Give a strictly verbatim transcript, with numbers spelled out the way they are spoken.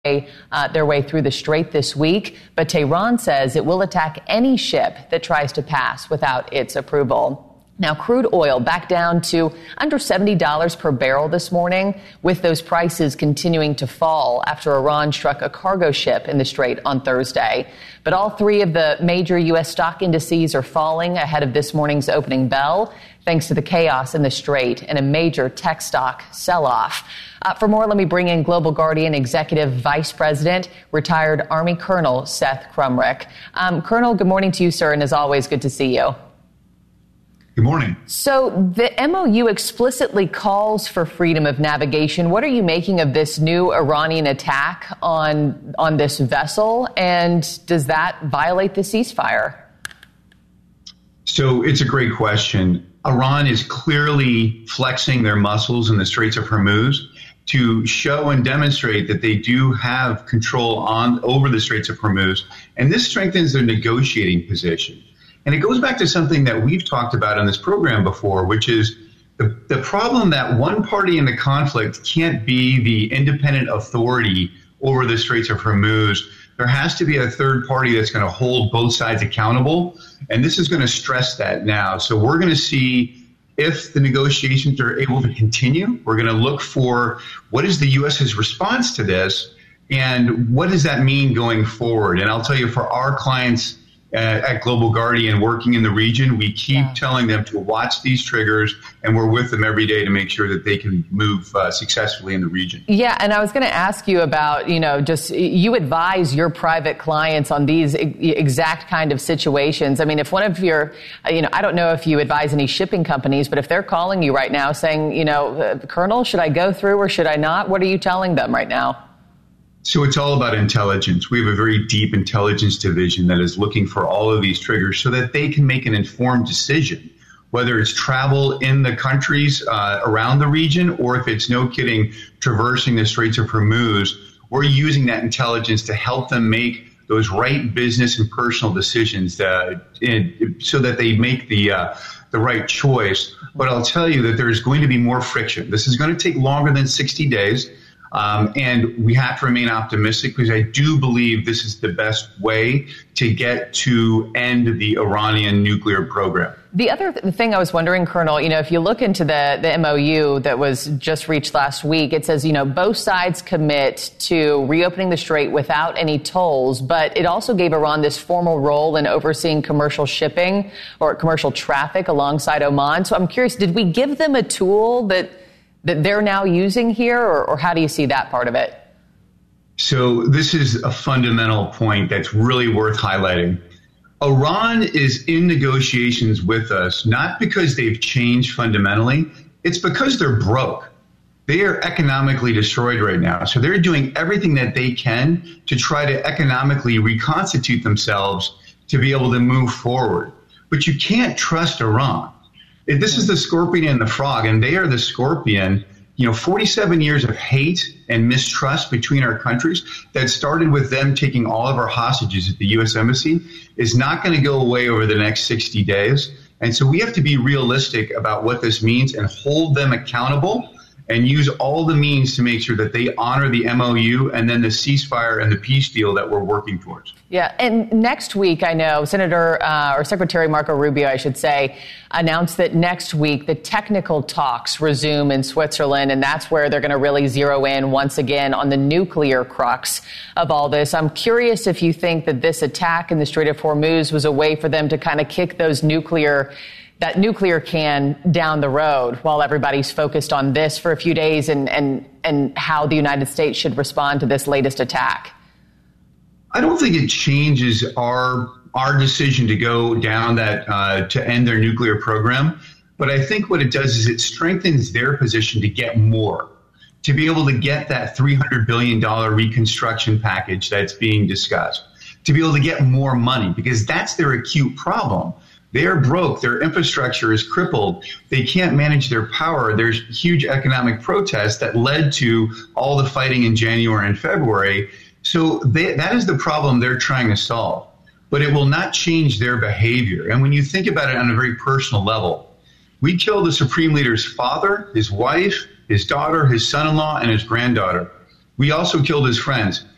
Uh, their way through the strait this week, but Tehran says it will attack any ship that tries to pass without its approval. Now, crude oil back down to under seventy dollars per barrel this morning, with those prices continuing to fall after Iran struck a cargo ship in the strait on Thursday. But all three of the major U S stock indices are falling ahead of this morning's opening bell, thanks to the chaos in the strait and a major tech stock sell-off. Uh, for more, let me bring in Global Guardian Executive Vice President, retired Army Colonel Seth Crumrick. Um, Colonel, good morning to you, sir, and as always, good to see you. Good morning. So the M O U explicitly calls for freedom of navigation. What are you making of this new Iranian attack on on this vessel, and does that violate the ceasefire? So it's a great question. Iran is clearly flexing their muscles in the Straits of Hormuz to show and demonstrate that they do have control on over the Straits of Hormuz, and this strengthens their negotiating position. And it goes back to something that we've talked about on this program before, which is the, the problem that one party in the conflict can't be the independent authority over the Straits of Hormuz. There has to be a third party that's going to hold both sides accountable, and this is going to stress that now. So we're going to see if the negotiations are able to continue. We're going to look for what is the U S's response to this, and what does that mean going forward. And I'll tell you, for our clients Uh, at Global Guardian working in the region, we keep yeah. telling them to watch these triggers, and we're with them every day to make sure that they can move uh, successfully in the region. Yeah, and I was going to ask you about, you know, just you advise your private clients on these exact kind of situations. I mean, if one of your, you know, I don't know if you advise any shipping companies, but if they're calling you right now saying, you know, uh, Colonel, should I go through or should I not? What are you telling them right now? So it's all about intelligence. We have a very deep intelligence division that is looking for all of these triggers so that they can make an informed decision, whether it's travel in the countries uh, around the region or if it's, no kidding, traversing the Straits of Hormuz. We're using that intelligence to help them make those right business and personal decisions uh, in, so that they make the uh, the right choice. But I'll tell you that there's going to be more friction. This is going to take longer than sixty days. Um, and we have to remain optimistic because I do believe this is the best way to get to end the Iranian nuclear program. The other th- thing I was wondering, Colonel, you know, if you look into the, the M O U that was just reached last week, it says, you know, both sides commit to reopening the strait without any tolls, but it also gave Iran this formal role in overseeing commercial shipping or commercial traffic alongside Oman. So I'm curious, did we give them a tool that that they're now using here, or, or how do you see that part of it? So this is a fundamental point that's really worth highlighting. Iran is in negotiations with us, not because they've changed fundamentally. It's because they're broke. They are economically destroyed right now. So they're doing everything that they can to try to economically reconstitute themselves to be able to move forward. But you can't trust Iran. This is the scorpion and the frog, and they are the scorpion. You know, forty-seven years of hate and mistrust between our countries that started with them taking all of our hostages at the U S Embassy is not going to go away over the next sixty days. And so we have to be realistic about what this means and hold them accountable and use all the means to make sure that they honor the M O U and then the ceasefire and the peace deal that we're working towards. Yeah, and next week, I know Senator uh, or Secretary Marco Rubio, I should say, announced that next week the technical talks resume in Switzerland, and that's where they're going to really zero in once again on the nuclear crux of all this. I'm curious if you think that this attack in the Strait of Hormuz was a way for them to kind of kick those nuclear that nuclear can down the road while everybody's focused on this for a few days and, and, and how the United States should respond to this latest attack? I don't think it changes our our decision to go down that uh, to end their nuclear program. But I think what it does is it strengthens their position to get more, to be able to get that three hundred billion dollars reconstruction package that's being discussed, to be able to get more money, because that's their acute problem. They're broke. Their infrastructure is crippled. They can't manage their power. There's huge economic protests that led to all the fighting in January and February. So they, that is the problem they're trying to solve. But it will not change their behavior. And when you think about it on a very personal level, we killed the Supreme Leader's father, his wife, his daughter, his son-in-law, and his granddaughter. We also killed his friends.